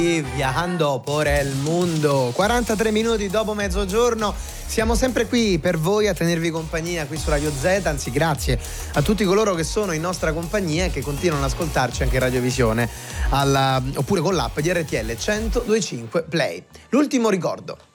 Viajando por el mundo, 43 minuti dopo mezzogiorno, siamo sempre qui per voi a tenervi compagnia qui su Radio Z, anzi grazie a tutti coloro che sono in nostra compagnia e che continuano ad ascoltarci anche in radiovisione oppure con l'app di RTL 102.5 Play. L'ultimo ricordo: